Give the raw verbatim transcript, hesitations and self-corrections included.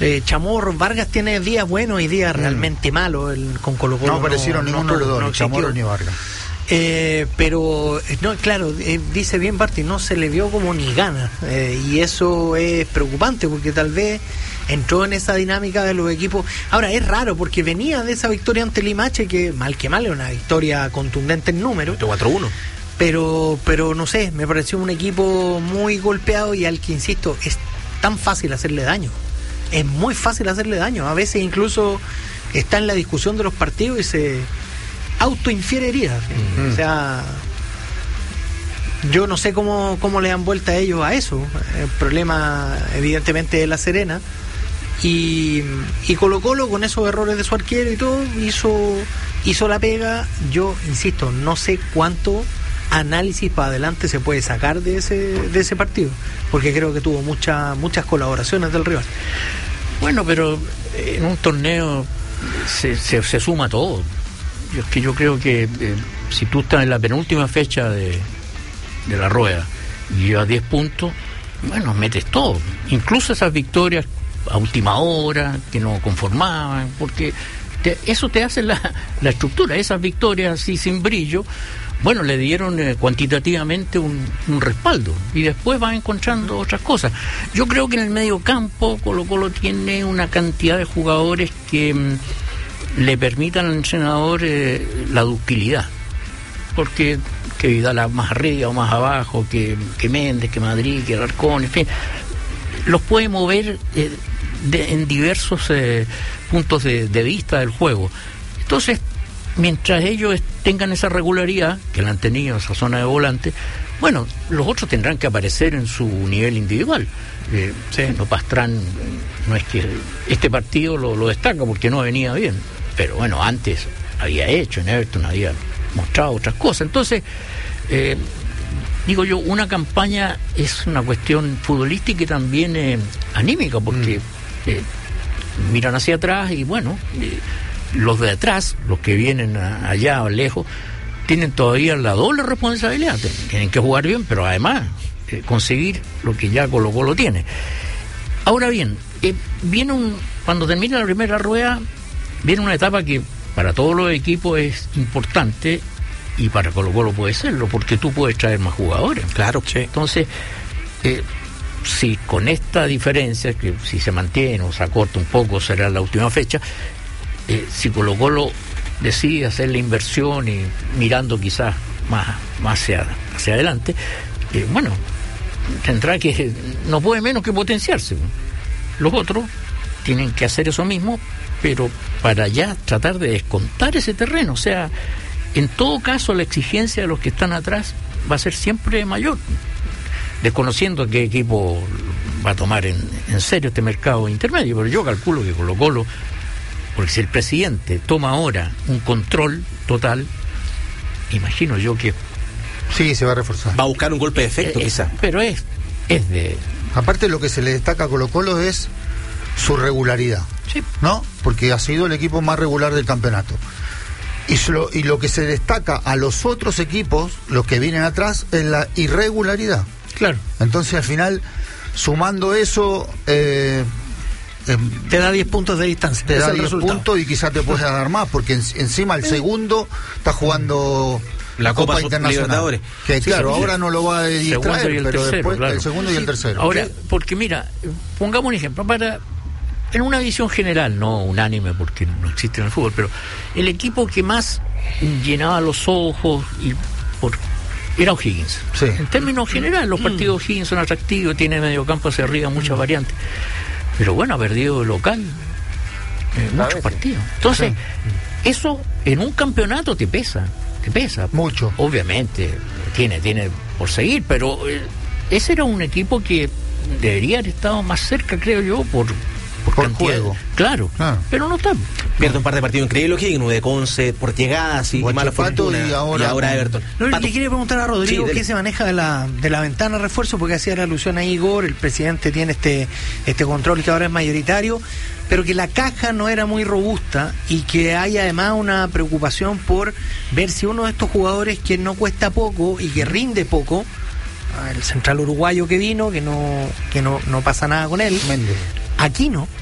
Eh, Chamorro, Vargas tiene días buenos y días mm. realmente malos el, con Colo-Colo. No aparecieron no, ninguno de los dos, no ni Chamorro ni Vargas. Eh, pero, no, claro, eh, dice bien Barty, no se le vio como ni ganas. Eh, y eso es preocupante porque tal vez entró en esa dinámica de los equipos. Ahora, es raro porque venía de esa victoria ante Limache, que mal que mal, es una victoria contundente en número. cuatro uno. Pero, pero no sé, me pareció un equipo muy golpeado y al que, insisto, es tan fácil hacerle daño. Es muy fácil hacerle daño. A veces incluso está en la discusión de los partidos y se autoinfiere heridas. Uh-huh. O sea, yo no sé cómo, cómo le dan vuelta a ellos a eso. El problema, evidentemente, es La Serena. Y, y Colo-Colo, con esos errores de su arquero y todo, hizo, hizo la pega. Yo, insisto, no sé cuánto análisis para adelante se puede sacar de ese de ese partido, porque creo que tuvo mucha, muchas colaboraciones del rival. Bueno, pero en un torneo se, se, se suma todo. Yo, es que yo creo que eh, si tú estás en la penúltima fecha de, de la rueda y llevas diez puntos, bueno, metes todo, incluso esas victorias a última hora que no conformaban, porque te, eso te hace la, la estructura. Esas victorias así sin brillo, bueno, le dieron eh, cuantitativamente un, un respaldo y después van encontrando otras cosas. Yo creo que en el medio campo Colo-Colo tiene una cantidad de jugadores que mm, le permitan al entrenador eh, la ductilidad, porque que Vidal más arriba o más abajo, que, que Méndez, que Madrid, que Alarcón, en fin, los puede mover eh, de, en diversos eh, puntos de, de vista del juego. Entonces, mientras ellos tengan esa regularidad, que la han tenido, esa zona de volante, bueno, los otros tendrán que aparecer en su nivel individual. Eh, sí. No, Pastrán no es que este partido lo, lo destaca porque no venía bien, pero bueno, antes había hecho, en Everton había mostrado otras cosas. Entonces, eh, digo yo, una campaña es una cuestión futbolística y también eh, anímica, porque mm. eh, miran hacia atrás y bueno, eh, los de atrás, los que vienen a, allá o lejos, tienen todavía la doble responsabilidad. Tienen que jugar bien, pero además eh, conseguir lo que ya Colo-Colo tiene. Ahora bien, eh, viene un cuando termina la primera rueda, viene una etapa que para todos los equipos es importante y para Colo-Colo puede serlo, porque tú puedes traer más jugadores. Claro. Sí. Entonces, eh, si con esta diferencia, que si se mantiene o se acorta un poco, será la última fecha, eh, si Colo-Colo decide hacer la inversión y mirando quizás más, más hacia, hacia adelante, eh, bueno, tendrá que, no puede menos que potenciarse. Los otros tienen que hacer eso mismo, pero para ya tratar de descontar ese terreno. O sea, en todo caso la exigencia de los que están atrás va a ser siempre mayor, desconociendo qué equipo va a tomar en, en serio este mercado intermedio. Pero yo calculo que Colo-Colo, porque si el presidente toma ahora un control total, imagino yo que sí, se va a reforzar. Va a buscar un golpe de efecto, eh, quizás. Pero es, es de... Aparte, lo que se le destaca a Colo-Colo es su regularidad, sí, ¿no? Porque ha sido el equipo más regular del campeonato. Y lo, y lo que se destaca a los otros equipos, los que vienen atrás, es la irregularidad. Claro. Entonces, al final, sumando eso, eh, eh, te da diez puntos de distancia. Te da diez puntos y quizás te puedes dar más, porque en, encima el segundo está jugando la Copa, Copa Internacional. Que sí, claro, sí, ahora no lo va a distraer, pero tercero, después claro. El segundo y el tercero. Ahora, porque mira, pongamos un ejemplo para... En una visión general, no unánime porque no existe en el fútbol, pero el equipo que más llenaba los ojos y por, era O'Higgins. Sí. En términos generales, los partidos mm. O'Higgins son atractivos, tiene medio campo hacia arriba, muchas mm. variantes. Pero bueno, ha perdido el local eh, muchos partidos. Entonces, sí. Eso en un campeonato te pesa, te pesa. Mucho. Obviamente, tiene, tiene por seguir, pero eh, ese era un equipo que debería haber estado más cerca, creo yo, por... por, por juego, claro, claro, pero no está. Pierde un par de partidos increíbles, O'Higgins, de Conce, por llegadas y mala fortuna, y ahora, y ahora Everton. No, le quería preguntar a Rodrigo sí, qué se maneja de la de la ventana de refuerzo, porque hacía la alusión a Igor, el presidente tiene este este control que ahora es mayoritario, pero que la caja no era muy robusta y que hay además una preocupación por ver si uno de estos jugadores que no cuesta poco y que rinde poco, el central uruguayo que vino, que no que no, no pasa nada con él, Méndez. Aquino,